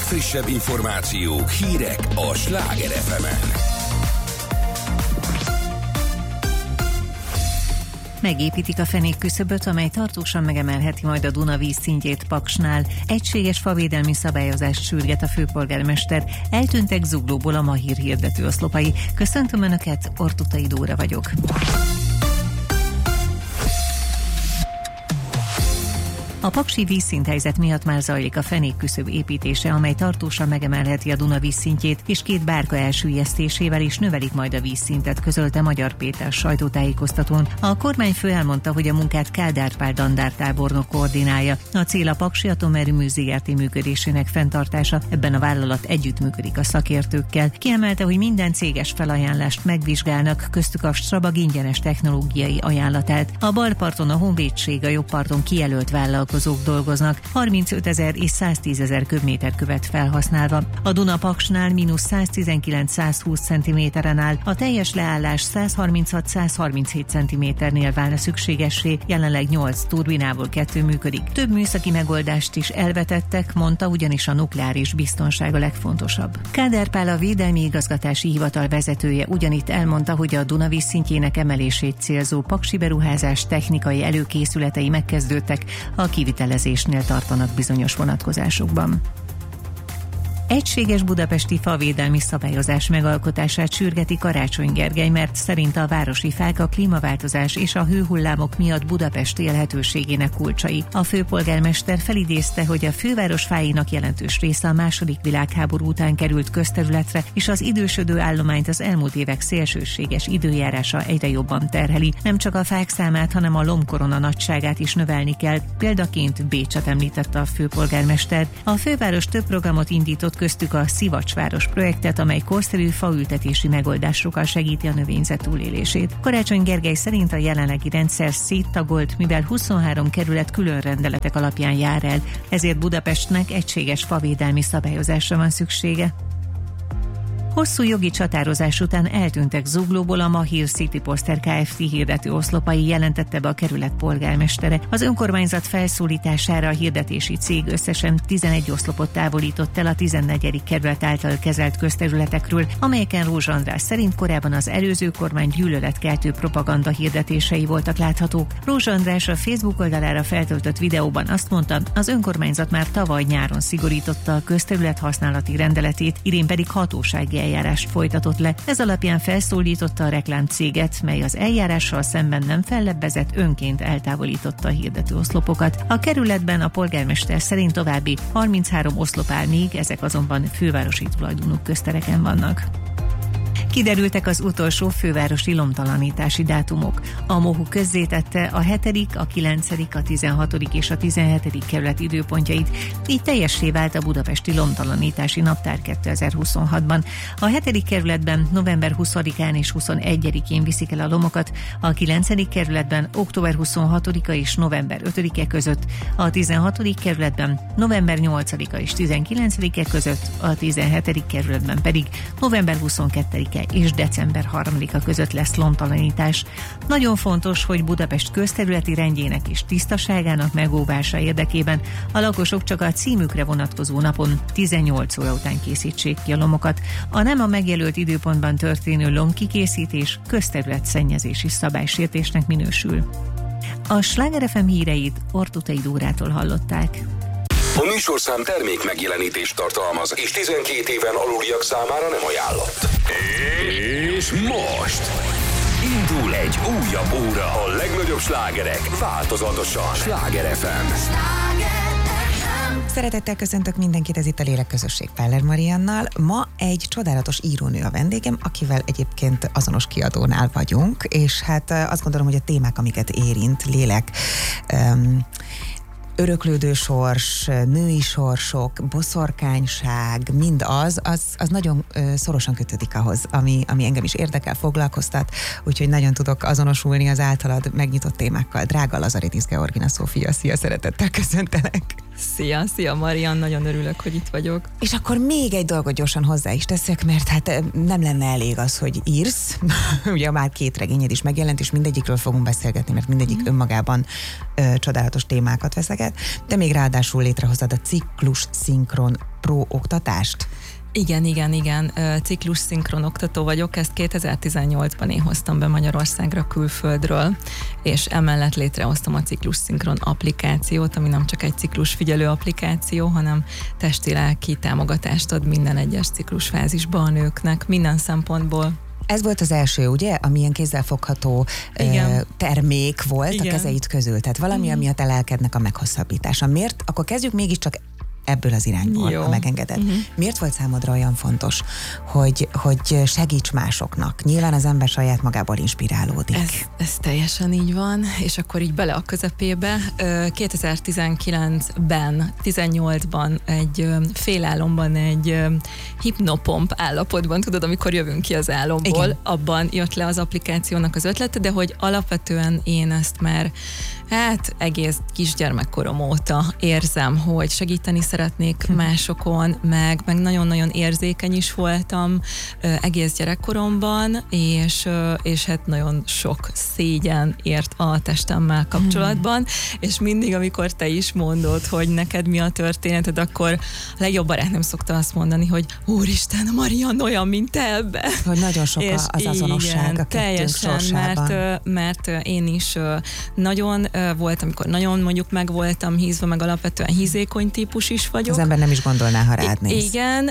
legfrissebb információk, hírek a Sláger FM-en. Megépítik a fenékküszöböt, amely tartósan megemelheti majd a Duna vízszintjét Paksnál. Egységes favédelmi szabályozást sürget a főpolgármester. Eltűntek Zuglóból a Mahír hirdető oszlopai. Köszöntöm Önöket, Ortutai Dóra vagyok. A paksi vízszinthelyzet miatt már zajlik a fenékküszöb építése, amely tartósan megemelheti a Duna vízszintjét, és 2 bárka elsüllyesztésével is növelik majd a vízszintet, közölte Magyar Péter sajtótájékoztatón. A kormányfő elmondta, hogy a munkát Kádár Pál dandártábornok koordinálja. A cél a Paksi Atomerőmű Zrt. Működésének fenntartása, ebben a vállalat együttműködik a szakértőkkel. Kiemelte, hogy minden céges felajánlást megvizsgálnak, köztük a Strabag ingyenes technológiai ajánlatát. A bal parton a Honvédség, a jobb parton kijelölt vállalkozók dolgoznak, 35 000 és 110 000 köbméterkövet felhasználva. A Duna Paksnál -119-120 cm-en áll, a teljes leállás 136-137 cm-nél válna szükségessé, jelenleg 8 turbinából 2 működik. Több műszaki megoldást is elvetettek, mondta, ugyanis a nukleáris biztonság a legfontosabb. Kádár Pál, a Védelmi Igazgatási Hivatal vezetője ugyanitt elmondta, hogy a Duna vízszintjének emelését célzó paksi beruházás technikai előkészületei megkezdődtek, a kivitelezésnél tartanak bizonyos vonatkozásokban. Egységes budapesti favédelmi szabályozás megalkotását sürgeti Karácsony Gergely, mert szerint a városi fák a klímaváltozás és a hőhullámok miatt Budapest élhetőségének kulcsai. A főpolgármester felidézte, hogy a főváros fáinak jelentős része a II. Világháború után került közterületre, és az idősödő állományt az elmúlt évek szélsőséges időjárása egyre jobban terheli. Nem csak a fák számát, hanem a lombkorona nagyságát is növelni kell. Példaként Bécset említette a főpolgármester. A főváros több programot indított, köztük a Szivacsváros projektet, amely korszerű faültetési megoldásokkal segíti a növényzet túlélését. Karácsony Gergely szerint a jelenlegi rendszer széttagolt, mivel 23 kerület külön rendeletek alapján jár el, ezért Budapestnek egységes favédelmi szabályozásra van szüksége. Hosszú jogi csatározás után eltűntek Zuglóból a Mahír City Poster Kft. Hirdető oszlopai, jelentette be a kerület polgármestere. Az önkormányzat felszólítására a hirdetési cég összesen 11 oszlopot távolított el a 14. kerület által kezelt közterületekről, amelyeken Rózsa András szerint korábban az előző kormány gyűlöletkeltő propaganda hirdetései voltak láthatók. Rózsa András a Facebook oldalára feltöltött videóban azt mondta, az önkormányzat már tavaly nyáron szigorította a közterület használati rendeletét, idén pedig hatósági eljárást folytatott le. Ez alapján felszólította a reklámcéget, mely az eljárással szemben nem fellebbezett, önként eltávolította a hirdető oszlopokat. A kerületben a polgármester szerint további 33 oszlop áll még, ezek azonban fővárosi tulajdonú köztereken vannak. Kiderültek az utolsó fővárosi lomtalanítási dátumok. A MOHU közzétette a 7., a 9., a 16. és a 17. kerület időpontjait, így teljessé vált a budapesti lomtalanítási naptár 2026-ban. A 7. kerületben november 20-án és 21-én viszik el a lomokat, a 9. kerületben október 26-a és november 5-e között, a 16. kerületben november 8-a és 19-e között, a 17. kerületben pedig november 22-e és december 3-a között lesz lomtalanítás. Nagyon fontos, hogy Budapest közterületi rendjének és tisztaságának megóvása érdekében a lakosok csak a címükre vonatkozó napon 18 óra után készítsék ki a lomokat. A nem a megjelölt időpontban történő lomkikészítés közterület szennyezési szabálysértésnek minősül. A Sláger FM híreit Ortutai Dórától hallották. A műsorszám termék megjelenítést tartalmaz, és 12 éven aluliak számára nem ajánlott. És most indul egy újabb óra, a legnagyobb slágerek változatosan. Sláger FM. Szeretettel köszöntök mindenkit, ez itt a Lélekközösség Peller Mariannal. Ma egy csodálatos írónő a vendégem, akivel egyébként azonos kiadónál vagyunk, és hát azt gondolom, hogy a témák, amiket érint, lélek, öröklődő sors, női sorsok, boszorkányság, mind az nagyon szorosan kötődik ahhoz, ami engem is érdekel, foglalkoztat, úgyhogy nagyon tudok azonosulni az általad megnyitott témákkal. Drága Lazaridis Georgina Szófia, szia, szeretettel köszöntelek! Szia Marian, nagyon örülök, hogy itt vagyok. És akkor még egy dolgot gyorsan hozzá is teszek, mert hát nem lenne elég az, hogy írsz. Ugye már 2 regényed is megjelent, és mindegyikről fogunk beszélgetni, mert mindegyik önmagában csodálatos témákat veszeget, de még ráadásul létrehozod a Ciklus Szinkron Pro oktatást. Igen. Ciklus szinkron oktató vagyok, ezt 2018-ban én hoztam be Magyarországra külföldről, és emellett létrehoztam a Ciklus szinkron applikációt, ami nem csak egy ciklus figyelő applikáció, hanem testi-lelki támogatást ad minden egyes ciklusfázisban a nőknek, minden szempontból. Ez volt az első, ugye, ami ilyen kézzelfogható termék volt a kezeid közül, tehát valami, ami a te lelkednek a meghosszabbítása. Miért? Akkor kezdjük mégiscsak ebből az irányból, ha megengeded. Miért volt számodra olyan fontos, hogy segíts másoknak? Nyilván az ember saját magából inspirálódik. Ez teljesen így van, és akkor így bele a közepébe. 2019-ben, 18-ban egy félálomban, egy hipnopomp állapotban, tudod, amikor jövünk ki az álomból, igen, abban jött le az applikációnak az ötlete, de hogy alapvetően én ezt már egész kisgyermekkorom óta érzem, hogy segíteni szeretnék másokon, meg nagyon-nagyon érzékeny is voltam egész gyerekkoromban, és hát nagyon sok szégyen ért a testemmel kapcsolatban, és mindig, amikor te is mondod, hogy neked mi a történeted, akkor a legjobb barátnőm szokta azt mondani, hogy Úristen, Marian olyan, mint te ebbe. Hogy nagyon sok az azonosság a kettőnk sorsában. Mert én is nagyon volt, amikor nagyon mondjuk meg voltam hízva, meg alapvetően hízékony típus is vagyok. Az ember nem is gondolná, ha rád néz. Igen,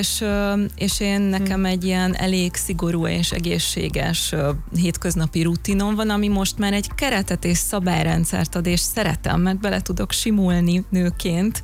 és én nekem egy ilyen elég szigorú és egészséges hétköznapi rutinom van, ami most már egy keretet és szabályrendszert ad, és szeretem, mert bele tudok simulni nőként,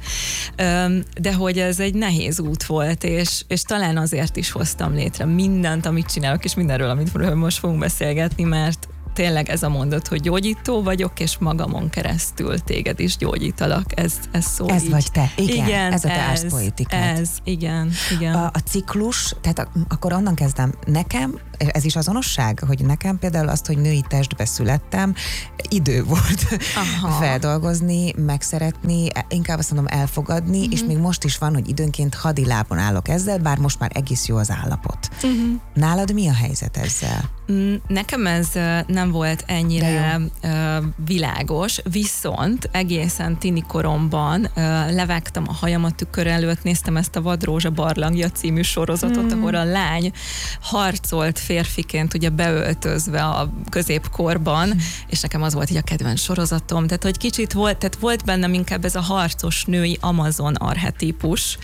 de hogy ez egy nehéz út volt, és talán azért is hoztam létre mindent, amit csinálok, és mindenről, amit most fogunk beszélgetni, mert tényleg ez a mondat, hogy gyógyító vagyok, és magamon keresztül téged is gyógyítalak. Ez szó ez így. Vagy te. Igen, ez a te ez, árszpoétikád. Ez, igen. A ciklus, tehát akkor onnan kezdem. Nekem, ez is azonosság, hogy nekem például azt, hogy női testbe születtem, idő volt feldolgozni, megszeretni, inkább azt mondom elfogadni, és még most is van, hogy időnként hadilábon állok ezzel, bár most már egész jó az állapot. Nálad mi a helyzet ezzel? Nekem ez nem volt ennyire világos, viszont egészen tini koromban levágtam a hajamat tükör előtt, néztem ezt a Vadrózsa barlangja című sorozatot, ahol a lány harcolt férfiként, ugye beöltözve a középkorban, és nekem az volt így a kedvenc sorozatom, tehát hogy kicsit volt, tehát volt bennem inkább ez a harcos női Amazon archetípus,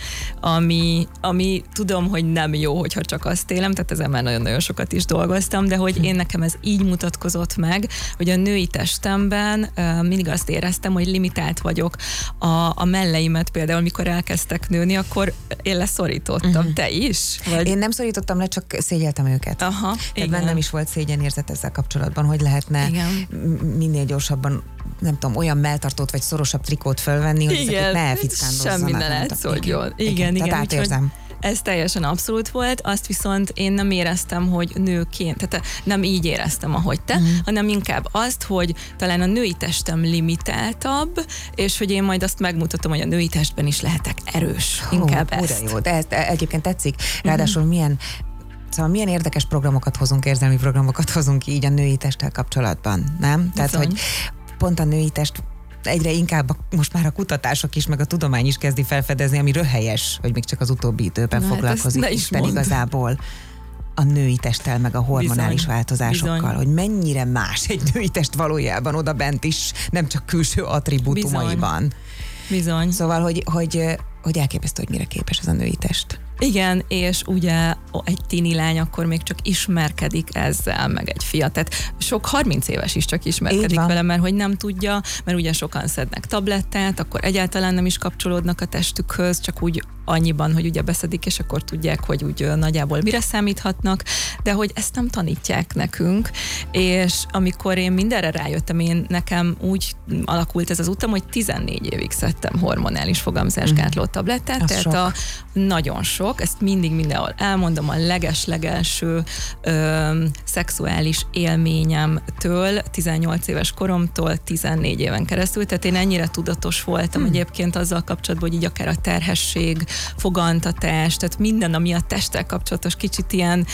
ami tudom, hogy nem jó, hogyha csak azt élem, tehát ezen már nagyon-nagyon sokat is dolgoztam, de hogy én nekem ez így mutatkozott meg, hogy a női testemben mindig azt éreztem, hogy limitált vagyok. A melleimet például, mikor elkezdtek nőni, akkor én leszorítottam. Te is? Vagy? Én nem szorítottam le, csak szégyeltem őket. Tehát bennem is volt szégyenérzet ezzel kapcsolatban, hogy lehetne minél gyorsabban, nem tudom, olyan melltartót vagy szorosabb trikót fölvenni, hogy ezeket ne elfickándozzam. Semmi ne látszódjon. Igen. Tehát átérzem. Ez teljesen abszolút volt, azt viszont én nem éreztem, hogy nőként, tehát nem így éreztem, ahogy te, hanem inkább azt, hogy talán a női testem limitáltabb, és hogy én majd azt megmutatom, hogy a női testben is lehetek erős. Inkább ezt. Jó, de ez egyébként tetszik. Ráadásul milyen érdekes programokat hozunk, érzelmi programokat hozunk így a női testtel kapcsolatban, nem? Tehát, hogy pont a női test egyre inkább most már a kutatások is, meg a tudomány is kezdi felfedezni, ami röhelyes, hogy még csak az utóbbi időben foglalkozik Isten igazából a női testtel, meg a hormonális változásokkal, hogy mennyire más egy női test valójában oda bent is, nem csak külső attribútumaiban. Bizony. Szóval, hogy elképesztő, hogy mire képes ez a női test. Igen, és ugye egy tini lány akkor még csak ismerkedik ezzel, meg egy fiat. Tehát sok 30 éves is csak ismerkedik vele, mert hogy nem tudja, mert ugye sokan szednek tablettát, akkor egyáltalán nem is kapcsolódnak a testükhöz, csak úgy annyiban, hogy ugye beszedik, és akkor tudják, hogy úgy nagyjából mire számíthatnak, de hogy ezt nem tanítják nekünk, és amikor én mindenre rájöttem, nekem úgy alakult ez az utam, hogy 14 évig szedtem hormonális fogamzásgátló tablettát, tehát nagyon sok, ezt mindig mindenhol elmondom, a leges-legelső szexuális élményemtől, 18 éves koromtól 14 éven keresztül, tehát én ennyire tudatos voltam egyébként azzal kapcsolatban, hogy így akár a terhesség, fogantatás, tehát minden, ami a testtel kapcsolatos, kicsit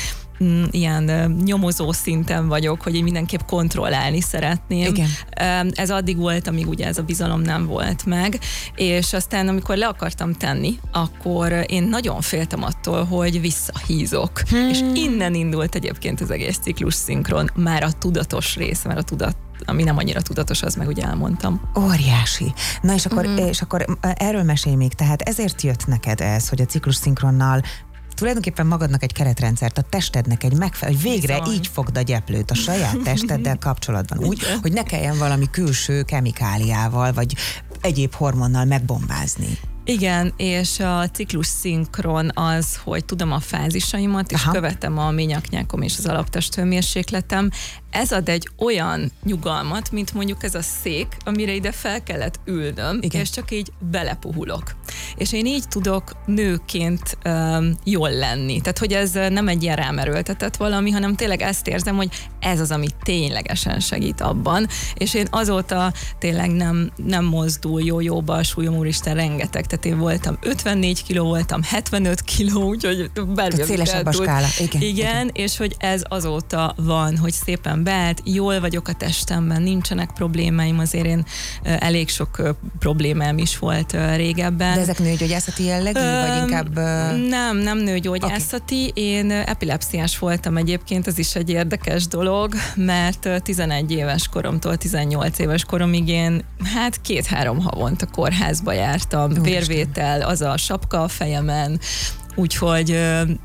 ilyen nyomozó szinten vagyok, hogy én mindenképp kontrollálni szeretném. Igen. Ez addig volt, amíg ugye ez a bizalom nem volt meg, és aztán amikor le akartam tenni, akkor én nagyon féltem attól, hogy visszahízok. És innen indult egyébként az egész ciklus szinkron, már a tudatos rész, már a tudat, ami nem annyira tudatos, az meg ugye elmondtam. Óriási. Na és akkor erről mesélj még, tehát ezért jött neked ez, hogy a ciklus szinkronnal tulajdonképpen magadnak egy keretrendszert, a testednek egy megfelelő, hogy végre bizony. Így fogd a gyeplőt a saját testeddel kapcsolatban úgy, hogy ne kelljen valami külső kemikáliával, vagy egyéb hormonnal megbombázni. Igen, és a ciklus szinkron az, hogy tudom a fázisaimat, és követem a ményaknyákom és az alaptesthőmérsékletem. Ez ad egy olyan nyugalmat, mint mondjuk ez a szék, amire ide fel kellett ülnöm, igen. És csak így belepuhulok. És én így tudok nőként jól lenni. Tehát, hogy ez nem egy ilyen rámerőltetett valami, hanem tényleg ezt érzem, hogy ez az, ami ténylegesen segít abban. És én azóta tényleg nem mozdul jóba a súlyom, úristen, rengeteg. Tehát én voltam 54 kiló, voltam 75 kiló, úgyhogy bármi. Szélesebb a skála. Igen, és hogy ez azóta van, hogy szépen beállt, jól vagyok a testemben, nincsenek problémáim, azért én elég sok problémám is volt régebben. De ezek nőgyógyászati jellegű, vagy inkább... Nem nőgyógyászati. Okay. Én epilepsziás voltam egyébként, ez is egy érdekes dolog, mert 11 éves koromtól 18 éves koromig én 2-3 havonta kórházba jártam, vérvétel, az a sapka a fejemen, úgyhogy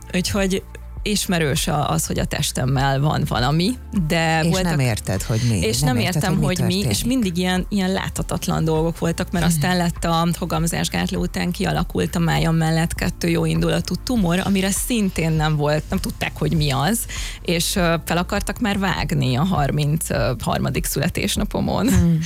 ismerős az, hogy a testemmel van valami, de és nem érted, hogy mi. És nem értem, hogy mi, és mindig ilyen láthatatlan dolgok voltak, mert aztán lett a fogamzásgátló után kialakult a májam mellett 2 jóindulatú tumor, amire szintén nem tudták, hogy mi az, és fel akartak már vágni a 33. születésnapomon.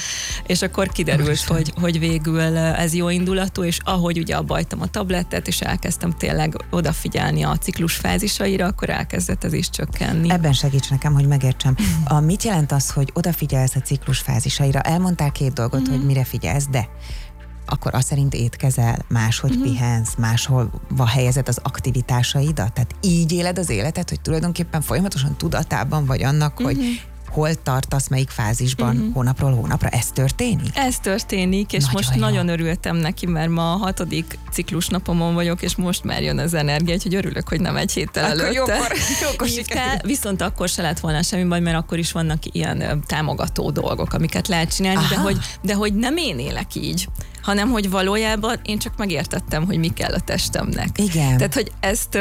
És akkor kiderült, hogy végül ez jóindulatú, és ahogy ugye abbajtam a tablettet, és elkezdtem tényleg odafigyelni a ciklus fázisaira, akkor elkezdett ez is csökkenni. Ebben segíts nekem, hogy megértsem. Mit jelent az, hogy odafigyelsz a ciklus fázisaira? Elmondtál 2 dolgot, hogy mire figyelsz, de akkor azt szerint étkezel, máshogy pihensz, máshova helyezed az aktivitásaidat? Tehát így éled az életet, hogy tulajdonképpen folyamatosan tudatában vagy annak, hogy hol tartasz, melyik fázisban, hónapról hónapra. Ez történik? Ez történik, és most nagyon örültem neki, mert ma a 6. ciklusnapomon vagyok, és most már jön az energia, úgyhogy örülök, hogy nem egy héttel előtte. Jókor viszont akkor se lett volna semmi baj, mert akkor is vannak ilyen támogató dolgok, amiket lehet csinálni, de hogy nem én élek így, hanem hogy valójában én csak megértettem, hogy mi kell a testemnek. Igen. Tehát, hogy ezt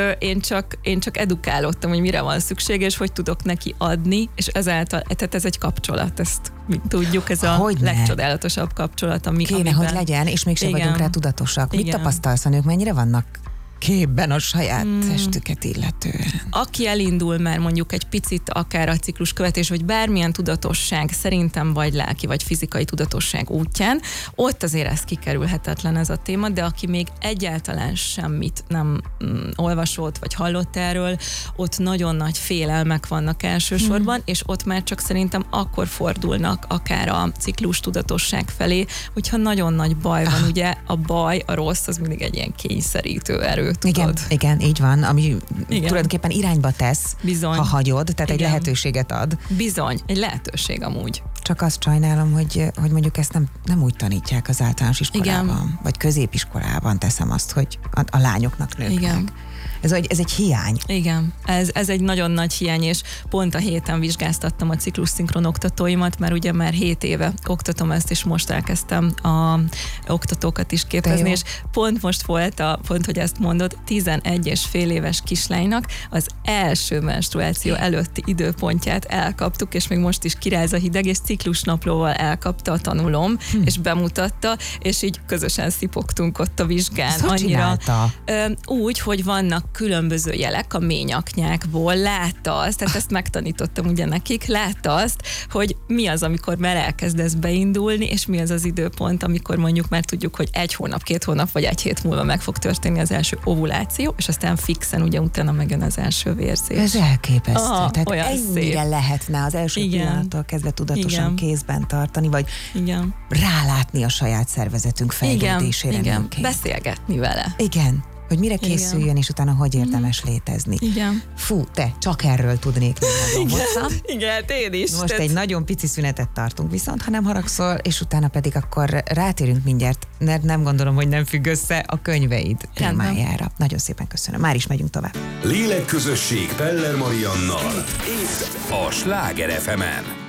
én csak edukálódtam, hogy mire van szükség, és hogy tudok neki adni, és ezáltal, tehát ez egy kapcsolat, ezt tudjuk, ez a legcsodálatosabb kapcsolat, amiben... hogy legyen, és mégsem vagyunk rá tudatosak. Mit tapasztalsz a nők, mennyire vannak képben a saját testüket illetően? Aki elindul már mondjuk egy picit akár a ciklus követés, vagy bármilyen tudatosság, szerintem vagy lelki, vagy fizikai tudatosság útján, ott azért ez kikerülhetetlen ez a téma, de aki még egyáltalán semmit nem olvasott, vagy hallott erről, ott nagyon nagy félelmek vannak elsősorban, és ott már csak szerintem akkor fordulnak akár a ciklus tudatosság felé, hogyha nagyon nagy baj van, ugye a baj, a rossz, az mindig egy ilyen kényszerítő erő. Igen, így van, ami tulajdonképpen irányba tesz, bizony. Ha hagyod, tehát egy lehetőséget ad. Bizony, egy lehetőség amúgy. Csak azt sajnálom, hogy mondjuk ezt nem úgy tanítják az általános iskolában, vagy középiskolában teszem azt, hogy a lányoknak, nőknek. Ez egy hiány. Igen, ez egy nagyon nagy hiány, és pont a héten vizsgáztattam a ciklusszinkron oktatóimat, mert ugye már 7 éve oktatom ezt, és most elkezdtem a oktatókat is képezni, és pont most volt, pont hogy ezt mondod, 11,5 éves kislánynak az első menstruáció előtti időpontját elkaptuk, és még most is kiráz a hideg, és ciklusnaplóval elkapta a tanulom, és bemutatta, és így közösen szipogtunk ott a vizsgán. Ezt hogy csinálta? Úgy, hogy vannak különböző jelek a ményaknyákból, látta azt, tehát ezt megtanítottam ugye nekik, látta azt, hogy mi az, amikor már elkezdesz beindulni, és mi az az időpont, amikor mondjuk már tudjuk, hogy 1 hónap, 2 hónap, vagy 1 hét múlva meg fog történni az első ovuláció, és aztán fixen ugye utána megjön az első vérzés. Ez elképesztő. Tehát olyan ennyire szép. lehetne az első pillanattól kezdve tudatosan kézben tartani, vagy rálátni a saját szervezetünk fejlődésére. Igen. Beszélgetni vele. Igen. Hogy mire készüljön, és utána hogy érdemes létezni. Igen. Fú, csak erről tudnék még nagyon hosszan. Igen, én is. Most egy nagyon pici szünetet tartunk viszont, ha nem haragszol, és utána pedig akkor rátérünk mindjárt, mert nem gondolom, hogy nem függ össze a könyveid témájára. Nagyon szépen köszönöm. Már is megyünk tovább. Lélekközösség Peller Mariannal. Itt a Sláger FM-en.